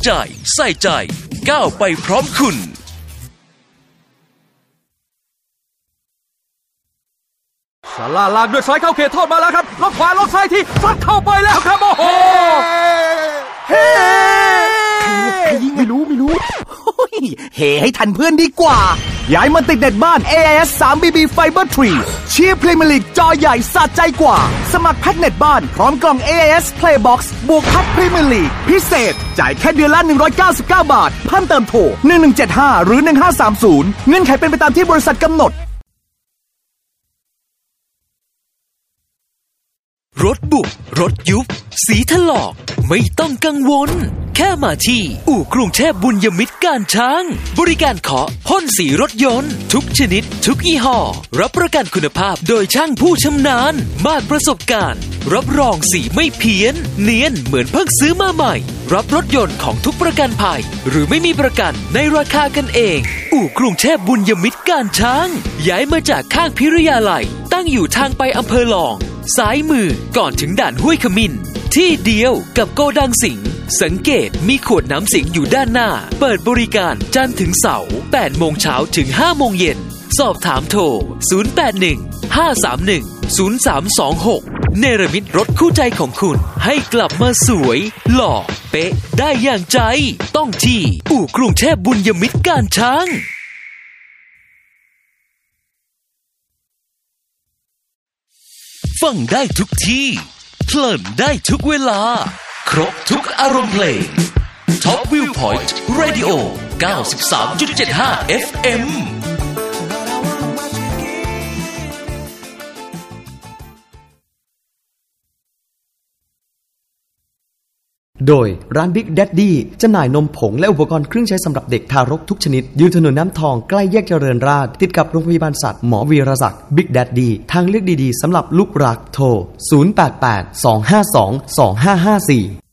ใจใส่ใจก้าวไปพร้อมคุณซาร่าลากด้วยซ้ายเข้าเขตโทษมาแล้วครับล็อกขวาล็อกซ้ายทีซัดเข้าไปแล้วครับโอ้โหเฮ้ใครยิงไม่รู้เฮให้ทันเพื่อนดีกว่าย้ายมาติดเน็ตบ้าน AIS 3BB Fiber 3 เชียร์พรีเมียร์ลีกจอใหญ่สะใจกว่าสมัครแพ็คเน็ตบ้านพร้อมกล่อง AIS Playbox บวกแพ็คพรีเมียร์ลีกพิเศษจ่ายแค่เดือนละ199 บาทเพิ่มเติมโทร1175หรือ1530เงื่อนไขเป็นไปตามที่บริษัทกำหนดรถบุบรถยุบสีถลอกไม่ต้องกังวลแค่มาที่อู่กรุงเทพบุญยมิตรการช้างบริการเคาะพ่นสีรถยนต์ทุกชนิดทุกยี่ห้อรับประกันคุณภาพโดยช่างผู้ชำนาญมากประสบการณ์รับรองสีไม่เพี้ยนเนียนเหมือนเพิ่งซื้อมาใหม่รับรถยนต์ของทุกประกันภัยหรือไม่มีประกันในราคากันเองอู่กรุงเทพบุญยมิตรการช้างย้ายมาจากข้างพิริยาลัยตั้งอยู่ทางไปอำเภอหลองซ้ายมือก่อนถึงด่านห้วยขมิ้นที่เดียวกับโกดังสิงห์สังเกตมีขวดน้ำสิงห์อยู่ด้านหน้าเปิดบริการจันทร์ถึงเสาร์ 8 โมงเช้าถึง 5 โมงเย็นสอบถามโทร 081-531-0326 เนรมิตรถคู่ใจของคุณให้กลับมาสวยหล่อเป๊ะได้อย่างใจต้องที่อู่กรุงเทพบุญยมิตรการช้างฟังได้ทุกที่เพลินได้ทุกเวลาครบทุกอารมณ์เพลง Top Viewpoint Radio 93.75 FM โดยร้าน Big Daddy จำหน่ายนมผงและอุปกรณ์เครื่องใช้สำหรับเด็กทารกทุกชนิดอยู่ถนนน้ำทองใกล้แยกเจริญราษฎร์ติดกับโรงพยาบาลสัตว์หมอวีรศักดิ์ Big Daddy ทางเลือกดีๆสำหรับลูกรักโทร 088 252 2554